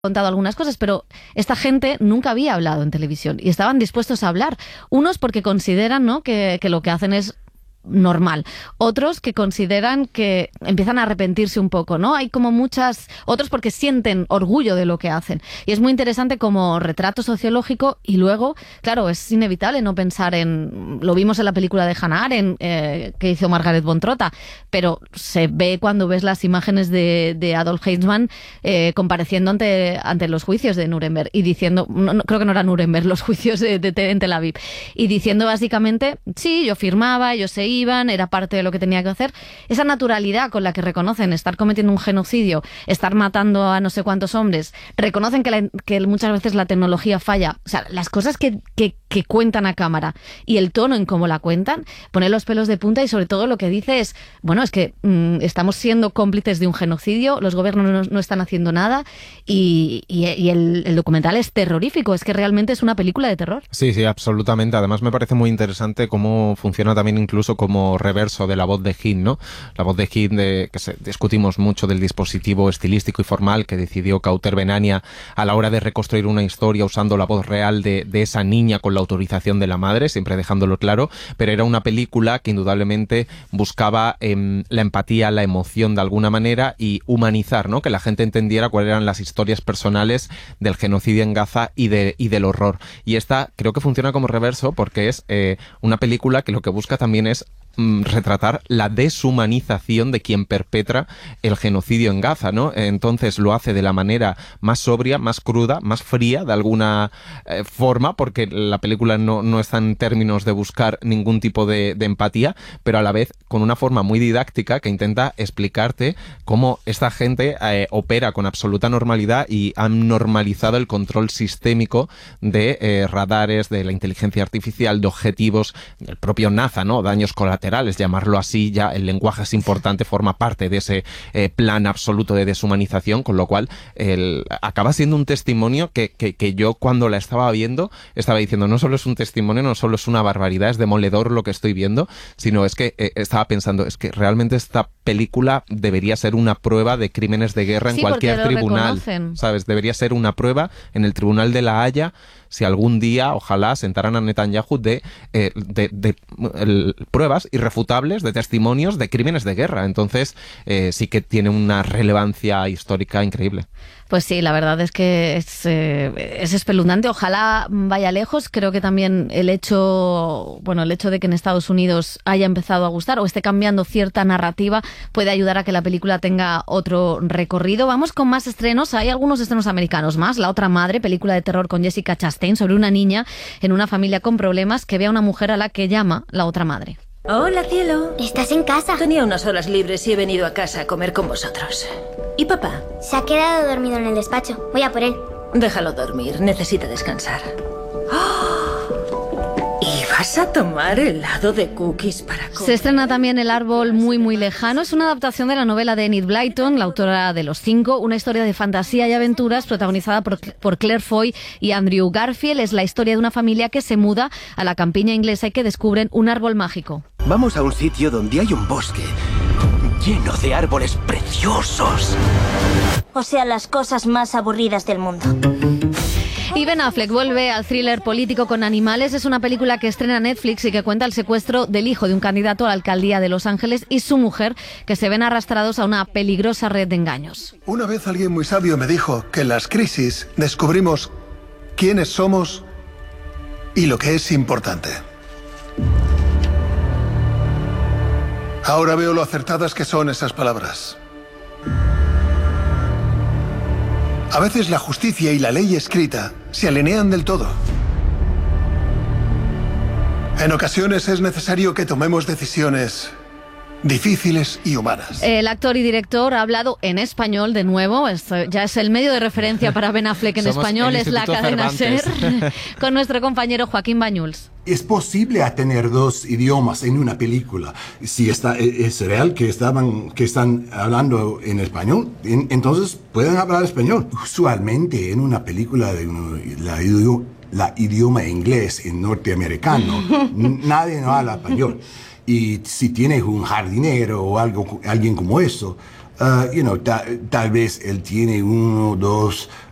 contado algunas cosas, pero esta gente nunca había hablado en televisión y estaban dispuestos a hablar. Unos porque consideran, ¿no?, que lo que hacen es normal. Otros que consideran que empiezan a arrepentirse un poco, ¿no? Hay como otros porque sienten orgullo de lo que hacen. Y es muy interesante como retrato sociológico y luego, claro, es inevitable no pensar lo vimos en la película de Hannah Arendt, que hizo Margaret von Trotta, pero se ve cuando ves las imágenes de Adolf Eichmann compareciendo ante los juicios de Nuremberg y diciendo, creo que no era Nuremberg, los juicios en Tel Aviv, y diciendo básicamente, sí, yo firmaba, ellos se iban, era parte de lo que tenía que hacer. Esa naturalidad con la que reconocen estar cometiendo un genocidio, estar matando a no sé cuántos hombres, reconocen que muchas veces la tecnología falla. O sea, las cosas que cuentan a cámara y el tono en cómo la cuentan, pone los pelos de punta y sobre todo lo que dice es, bueno, es que estamos siendo cómplices de un genocidio, los gobiernos no están haciendo nada y el documental es terrorífico, es que realmente es una película de terror. Sí, sí, absolutamente. Además me parece muy interesante cómo funciona también incluso como reverso de la voz de Hind, ¿no? La voz de Hind, discutimos mucho del dispositivo estilístico y formal que decidió Kauter Benania a la hora de reconstruir una historia usando la voz real de esa niña con la autorización de la madre, siempre dejándolo claro, pero era una película que indudablemente buscaba la empatía, la emoción de alguna manera y humanizar, ¿no? Que la gente entendiera cuáles eran las historias personales del genocidio en Gaza y del horror. Y esta creo que funciona como reverso porque es una película que lo que busca también es retratar la deshumanización de quien perpetra el genocidio en Gaza, ¿no? Entonces lo hace de la manera más sobria, más cruda, más fría de alguna forma, porque la película no está en términos de buscar ningún tipo de empatía, pero a la vez con una forma muy didáctica que intenta explicarte cómo esta gente opera con absoluta normalidad y han normalizado el control sistémico de radares, de la inteligencia artificial, de objetivos, del propio NASA, ¿no? Daños colaterales, llamarlo así, ya el lenguaje es importante, forma parte de ese plan absoluto de deshumanización, con lo cual acaba siendo un testimonio que yo cuando la estaba viendo estaba diciendo, no solo es un testimonio, no solo es una barbaridad, es demoledor lo que estoy viendo, sino es que estaba pensando, es que realmente esta película debería ser una prueba de crímenes de guerra en cualquier tribunal, ¿sabes? Debería ser una prueba en el Tribunal de La Haya si algún día, ojalá, sentaran a Netanyahu de pruebas irrefutables, de testimonios de crímenes de guerra. Entonces, sí que tiene una relevancia histórica increíble. Pues sí, la verdad es que es espeluznante. Ojalá vaya lejos. Creo que también el hecho de que en Estados Unidos haya empezado a gustar o esté cambiando cierta narrativa puede ayudar a que la película tenga otro recorrido. Vamos con más estrenos. Hay algunos estrenos americanos más. La otra madre, película de terror con Jessica Chastain sobre una niña en una familia con problemas que ve a una mujer a la que llama la otra madre. Hola, cielo. ¿Estás en casa? Tenía unas horas libres y he venido a casa a comer con vosotros. ¿Y papá? Se ha quedado dormido en el despacho. Voy a por él. Déjalo dormir, necesita descansar. ¡Oh! ¿Y vas a tomar helado de cookies para comer? Se estrena también El árbol muy muy lejano. Es una adaptación de la novela de Enid Blyton, la autora de Los Cinco, una historia de fantasía y aventuras protagonizada por Claire Foy y Andrew Garfield. Es la historia de una familia que se muda a la campiña inglesa y que descubren un árbol mágico. Vamos a un sitio donde hay un bosque lleno de árboles preciosos. O sea, las cosas más aburridas del mundo. Y Ben Affleck vuelve al thriller político con Animales. Es una película que estrena Netflix y que cuenta el secuestro del hijo de un candidato a la alcaldía de Los Ángeles y su mujer, que se ven arrastrados a una peligrosa red de engaños. Una vez alguien muy sabio me dijo que en las crisis descubrimos quiénes somos y lo que es importante. Ahora veo lo acertadas que son esas palabras. A veces la justicia y la ley escrita se alinean del todo. En ocasiones es necesario que tomemos decisiones difíciles y humanas. El actor y director ha hablado en español de nuevo. Esto ya es el medio de referencia para Ben Affleck en español, es la cadena SER, con nuestro compañero Joaquín Bañuls. Es posible tener dos idiomas en una película. Si es real que están hablando en español, entonces pueden hablar español. Usualmente en una película de la idioma inglés en norteamericano, nadie no habla español. Y si tienes un jardinero o alguien como eso, tal vez él tiene 1 o 2